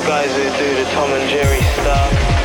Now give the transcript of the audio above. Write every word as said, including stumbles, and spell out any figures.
guys who do the Tom and Jerry stuff.